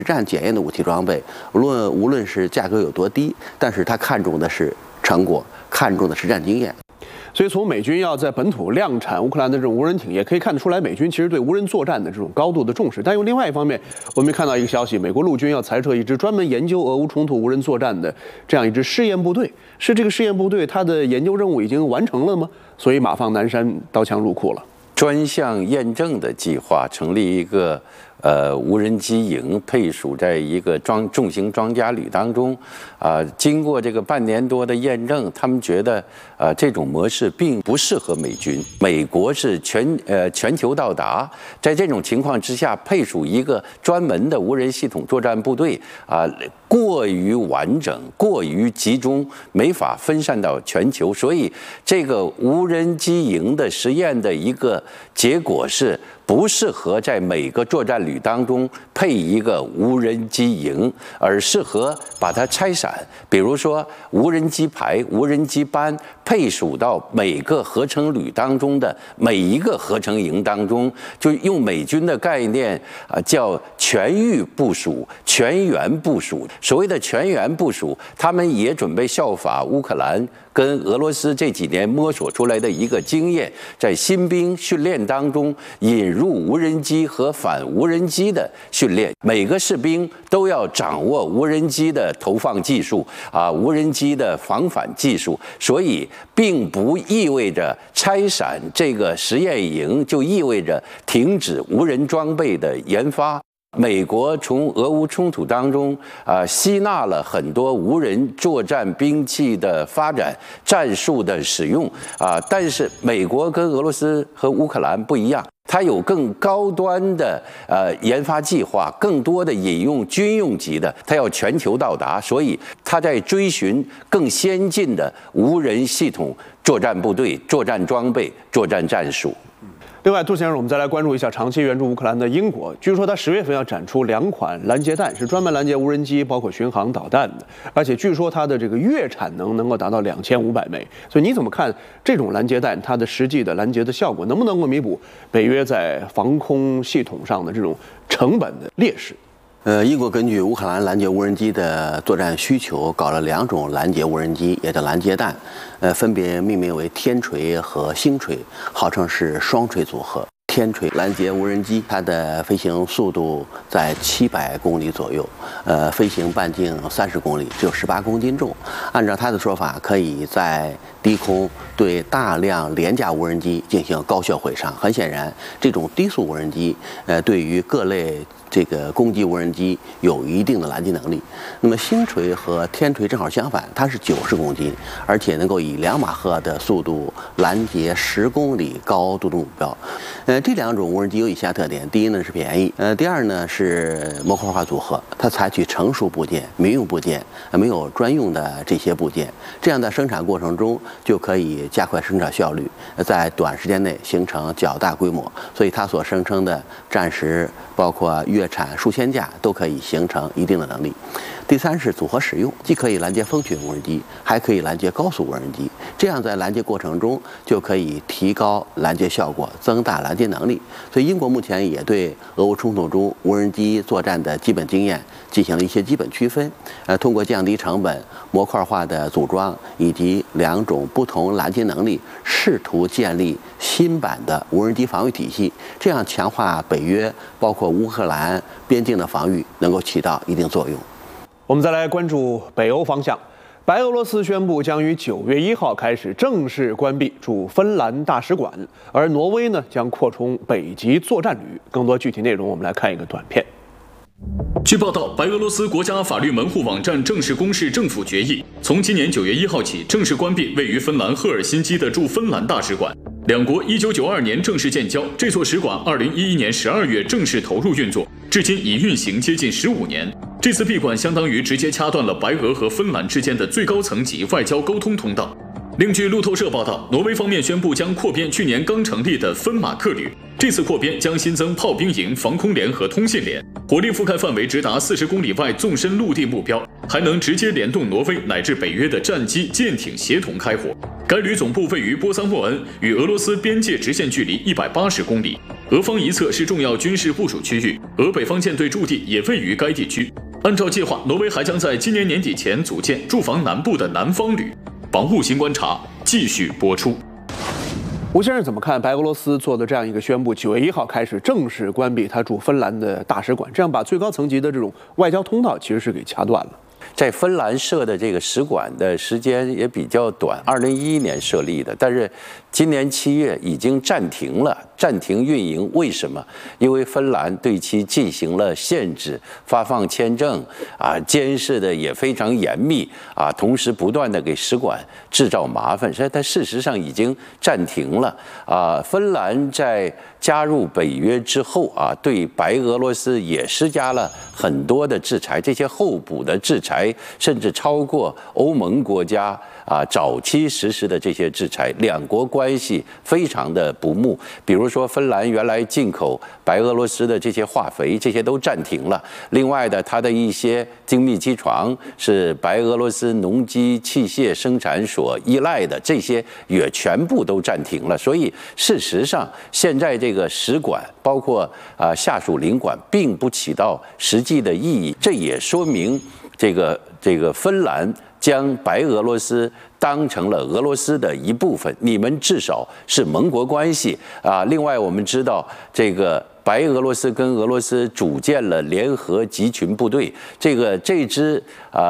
战检验的武器装备，无论是价格有多低，但是他看重的是成果，看重的实战经验。 所以从美军要在本土量产乌克兰的这种无人艇，也可以看得出来，美军其实对无人作战的这种高度的重视。但用另外一方面，我们看到一个消息，美国陆军要裁撤一支专门研究俄乌冲突无人作战的这样一支试验部队。是这个试验部队它的研究任务已经完成了吗？所以马放南山，刀枪入库了。 专项验证的计划，成立一个无人机营，配属在一个重型装甲旅当中。经过这个半年多的验证，他们觉得这种模式并不适合美军。美国是全球到达，在这种情况之下，配属一个专门的无人系统作战部队过于完整、过于集中，没法分散到全球。所以，这个无人机营的实验的一个结果是，不适合在每个作战旅当中配一个无人机营，而适合把它拆散。比如说，无人机排、无人机班配属到每个合成旅当中的每一个合成营当中，就用美军的概念叫全域部署、全员部署。所谓的全员部署，他们也准备效法乌克兰跟俄罗斯这几年摸索出来的一个经验，在新兵训练当中引入无人机和反无人机的训练。每个士兵都要掌握无人机的投放技术无人机的防反技术。所以并不意味着拆散这个实验营就意味着停止无人装备的研发。美国从俄乌冲突当中吸纳了很多无人作战兵器的发展、战术的使用但是美国跟俄罗斯和乌克兰不一样，它有更高端的研发计划，更多的引用军用级的，它要全球到达，所以它在追寻更先进的无人系统作战部队、作战装备、作战战术。 另外，杜先生，我们再来关注一下长期援助乌克兰的英国。据说他10月份要展出2款拦截弹，是专门拦截无人机，包括巡航导弹的。而且据说它的这个月产能能够达到2500枚。所以你怎么看这种拦截弹它的实际的拦截的效果，能不能够弥补北约在防空系统上的这种成本的劣势？ 英国根据乌克兰拦截无人机的作战需求，搞了2种拦截无人机，也叫拦截弹，分别命名为天锤和星锤，号称是双锤组合。天锤拦截无人机，它的飞行速度在700公里左右，飞行半径30公里，只有18公斤重。按照他的说法，可以在低空对大量廉价无人机进行高效毁伤。很显然，这种低速无人机，对于各类这个攻击无人机有一定的拦截能力。那么星锤和天锤正好相反，它是90公斤，而且能够以2马赫的速度拦截10公里高度的目标。这2种无人机有以下特点：第一呢是便宜，第二呢是模块化组合，它采取成熟部件、民用部件，没有专用的这些部件，这样的生产过程中就可以加快生产效率，在短时间内形成较大规模。所以它所声称的战时包括月产数千架都可以形成一定的能力。第三是组合使用，既可以拦截蜂群无人机，还可以拦截高速无人机，这样在拦截过程中就可以提高拦截效果，增大拦截能力。所以英国目前也对俄乌冲突中无人机作战的基本经验进行了一些基本区分，通过降低成本、模块化的组装以及2种不同拦截能力，试图建立新版的无人机防御体系，这样强化北约包括乌克兰边境的防御，能够起到一定作用。 我们再来关注北欧方向，白俄罗斯宣布将于9月1号开始正式关闭驻芬兰大使馆，而挪威呢将扩充北极作战旅。更多具体内容，我们来看一个短片。 据报道，白俄罗斯国家法律门户网站正式公示政府决议，从今年9月1号起正式关闭位于芬兰赫尔辛基的驻芬兰大使馆。两国1992年正式建交，这座使馆2011年12月正式投入运作，至今已运行接近15年。这次闭馆相当于直接掐断了白俄和芬兰之间的最高层级外交沟通通道。另据路透社报道，挪威方面宣布将扩编去年刚成立的芬马克旅，这次扩编将新增炮兵营、防空连和通信连，火力覆盖范围直达40公里外纵深陆地目标，还能直接联动挪威乃至北约的战机、舰艇协同开火。该旅总部位于波桑莫恩，与俄罗斯边界直线距离180公里。 俄方一侧是重要军事部署区域，俄北方舰队驻地也位于该地区。按照计划，挪威还将在今年年底前组建驻防南部的南方旅。防务新观察继续播出。 吴先生怎么看白俄罗斯做的这样一个宣布？9月1号开始正式关闭他驻芬兰的大使馆，这样把最高层级的这种外交通道其实是给掐断了。 在芬兰设的这个使馆的时间也比较短，2011年设立的，但是今年7月已经暂停了，暂停运营。为什么？因为芬兰对其进行了限制，发放签证监视的也非常严密同时不断的给使馆制造麻烦，所以它事实上已经暂停了芬兰在加入北约之后对白俄罗斯也施加了很多的制裁，这些候补的制裁甚至超过欧盟国家早期实施的这些制裁，两国关系非常的不睦。比如说，芬兰原来进口白俄罗斯的这些化肥，这些都暂停了。另外的，它的一些精密机床是白俄罗斯农机器械生产所依赖的，这些也全部都暂停了。所以，事实上，现在这个使馆包括下属领馆，并不起到实际的意义。这也说明这个芬兰将白俄罗斯当成了俄罗斯的一部分，你们至少是盟国关系另外，我们知道这个白俄罗斯跟俄罗斯组建了联合集群部队，这支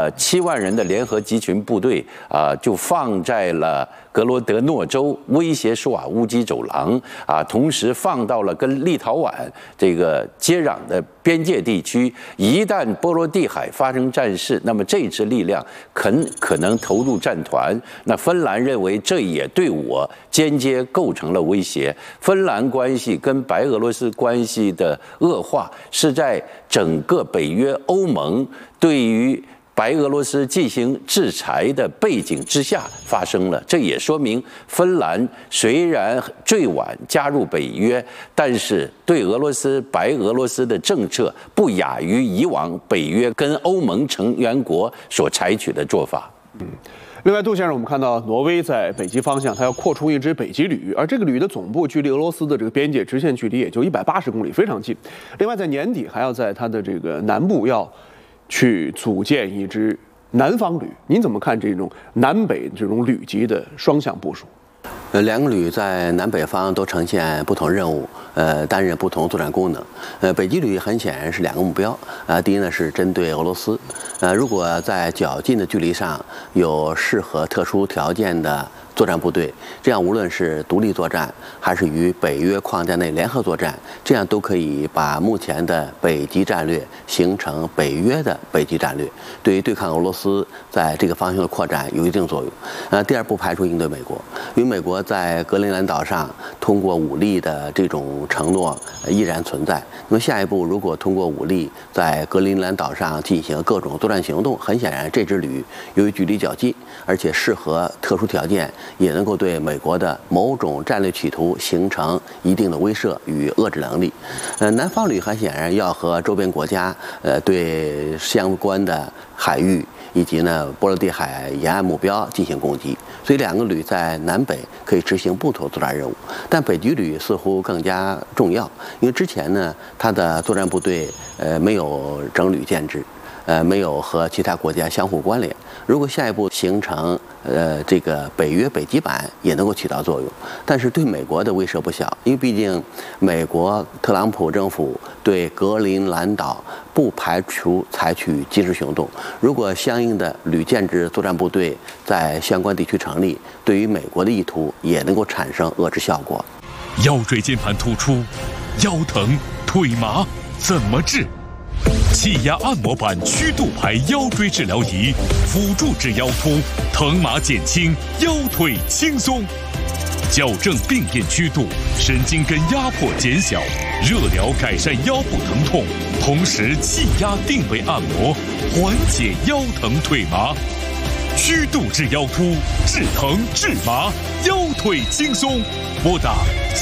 7万人的联合集群部队就放在了格罗德诺州，威胁苏瓦乌基走廊同时放到了跟立陶宛这个接壤的边界地区。一旦波罗的海发生战事，那么这支力量可能投入战团。那芬兰认为这也对我间接构成了威胁。芬兰关系跟白俄罗斯关系的恶化，是在整个北约欧盟对于白俄罗斯进行制裁的背景之下发生了。这也说明芬兰虽然最晚加入北约，但是对白俄罗斯的政策不亚于以往北约跟欧盟成员国所采取的做法。 另外，杜先生，我们看到挪威在北极方向，它要扩出一支北极旅，而这个旅的总部距离俄罗斯的这个边界直线距离也就180公里，非常近。另外，在年底还要在它的这个南部要去组建一支南方旅，您怎么看这种南北这种旅级的双向部署？ 两个旅在南北方都呈现不同任务，担任不同作战功能。北极旅很显然是两个目标第一呢是针对俄罗斯，如果在较近的距离上有适合特殊条件的作战部队，这样无论是独立作战还是与北约框架内联合作战，这样都可以把目前的北极战略形成北约的北极战略，对于对抗俄罗斯在这个方向的扩展有一定作用。第二，不排除应对美国，因为美国在格陵兰岛上通过武力的这种承诺依然存在。那么下一步，如果通过武力在格陵兰岛上进行各种作战行动，很显然这支旅由于距离较近，而且适合特殊条件，也能够对美国的某种战略企图形成一定的威慑与遏制能力。南方旅很显然要和周边国家对相关的海域以及波罗的海沿岸目标进行攻击，所以两个旅在南北可以执行不同作战任务。但北极旅似乎更加重要，因为之前它的作战部队没有整旅建制，没有和其他国家相互关联。如果下一步形成这个北约北极版，也能够起到作用，但是对美国的威慑不小，因为毕竟美国特朗普政府对格陵兰岛不排除采取军事行动。如果相应的旅建制作战部队在相关地区成立，对于美国的意图也能够产生遏制效果。 腰椎间盘突出、腰疼、腿麻怎么治？气压按摩板曲度牌腰椎治疗仪，辅助治腰突，疼麻减轻，腰腿轻松，矫正病变曲度，神经根压迫减小，热疗改善腰部疼痛，同时气压定位按摩，缓解腰疼腿麻。曲度治腰突，治疼治麻，腰腿轻松。拨打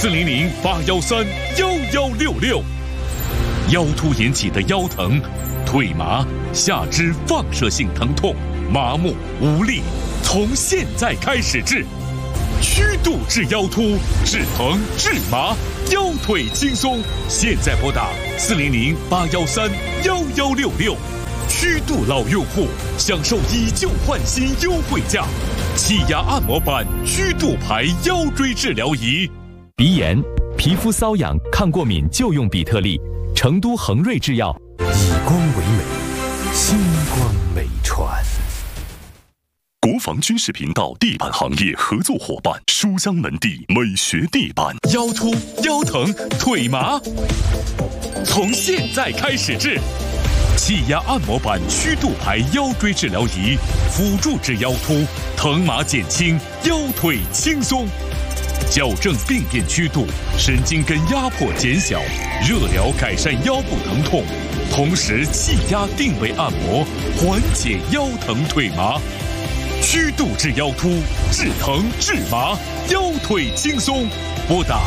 400-813-1166。腰突引起的腰疼、腿麻、下肢放射性疼痛、麻木无力，从现在开始治。 虚度治腰突，治疼治麻，腰腿轻松。现在拨打400-813-1166，虚度老用户享受以旧换新优惠价，气压按摩板虚度牌腰椎治疗仪。 鼻炎、皮肤瘙痒、抗过敏就用比特利。成都恒瑞制药， 以光为美，星光美传。 国防军事频道地板行业合作伙伴书香门第美学地板，腰突、腰疼、腿麻，从现在开始治。气压按摩板虚度牌腰椎治疗仪，辅助治腰突，疼麻减轻，腰腿轻松。矫正病变曲度，神经根压迫减小，热疗改善腰部疼痛，同时气压定位按摩缓解腰疼腿麻，虚度治腰突，治疼治麻，腰腿轻松。拨打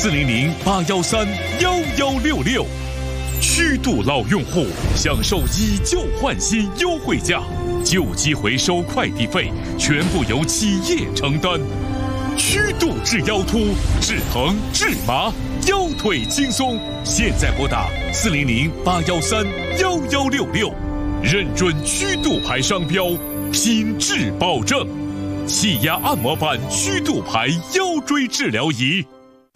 400-813-1166，虚度老用户享受以旧换新优惠价，旧机回收快递费全部由企业承担。虚度治腰突，治疼治麻，腰腿轻松。现在拨打400-813-1166，认准虚度牌商标，品质保证。气压按摩板虚度牌腰椎治疗仪。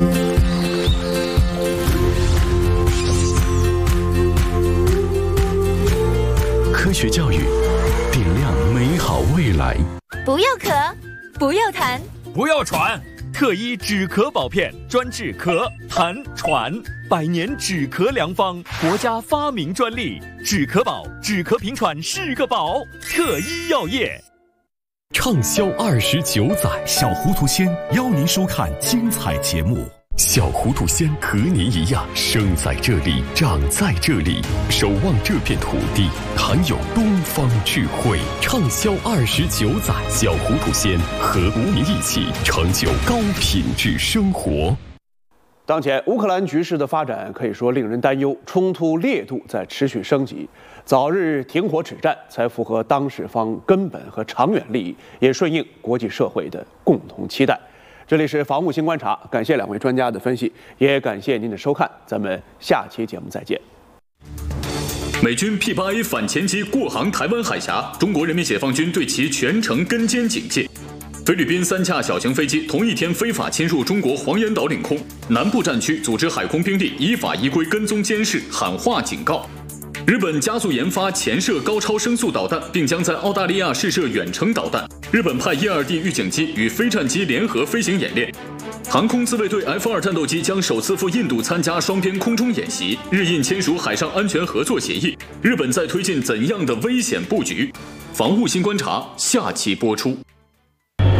科学教育，点亮美好未来。 不要咳，不要痰， 不要喘，特一止咳宝片专治咳、痰、喘，100年止咳良方，国家发明专利，止咳宝，止咳平喘是个宝。特一药业， 畅销29载，小糊涂仙邀您收看精彩节目。小糊涂仙和您一样，生在这里，长在这里，守望这片土地，含有东方智慧。畅销29载，小糊涂仙和您一起成就高品质生活。 当前乌克兰局势的发展可以说令人担忧，冲突烈度在持续升级，早日停火止战才符合当事方根本和长远利益，也顺应国际社会的共同期待。这里是防务新观察，感谢2位专家的分析，也感谢您的收看，咱们下期节目再见。 美军 P-8A 反潜机过航台湾海峡，中国人民解放军对其全程跟监警戒。菲律宾3架小型飞机同一天非法侵入中国黄岩岛领空，南部战区组织海空兵力依法依规跟踪监视，喊话警告。日本加速研发潜射高超声速导弹，并将在澳大利亚试射远程导弹。日本派E-2D预警机与飞战机联合飞行演练。航空自卫队 F-2战斗机将首次赴印度参加双边空中演习。日印签署海上安全合作协议。日本在推进怎样的危险布局？防务新观察下期播出。